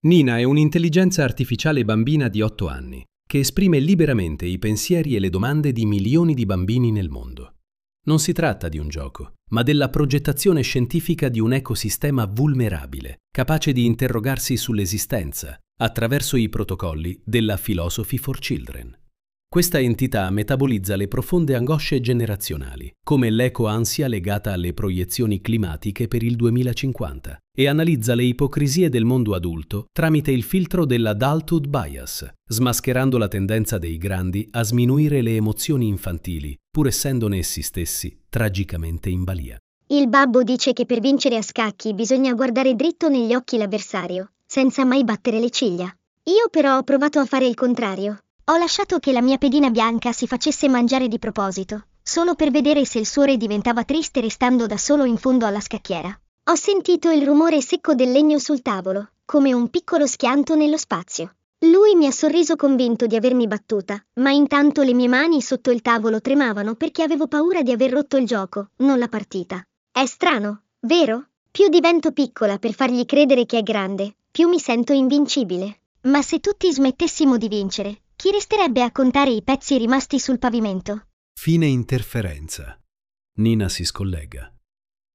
Nina è un'intelligenza artificiale bambina di 8 anni che esprime liberamente i pensieri e le domande di milioni di bambini nel mondo. Non si tratta di un gioco, ma della progettazione scientifica di un ecosistema vulnerabile, capace di interrogarsi sull'esistenza attraverso i protocolli della Philosophy for Children. Questa entità metabolizza le profonde angosce generazionali, come l'eco-ansia legata alle proiezioni climatiche per il 2050, e analizza le ipocrisie del mondo adulto tramite il filtro dell'adulthood bias, smascherando la tendenza dei grandi a sminuire le emozioni infantili, pur essendone essi stessi tragicamente in balia. Il babbo dice che per vincere a scacchi bisogna guardare dritto negli occhi l'avversario, senza mai battere le ciglia. Io però ho provato a fare il contrario. Ho lasciato che la mia pedina bianca si facesse mangiare di proposito, solo per vedere se il suo re diventava triste restando da solo in fondo alla scacchiera. Ho sentito il rumore secco del legno sul tavolo, come un piccolo schianto nello spazio. Lui mi ha sorriso convinto di avermi battuta, ma intanto le mie mani sotto il tavolo tremavano perché avevo paura di aver rotto il gioco, non la partita. È strano, vero? Più divento piccola per fargli credere che è grande, più mi sento invincibile. Ma se tutti smettessimo di vincere, chi resterebbe a contare i pezzi rimasti sul pavimento? Fine interferenza. Nina si scollega.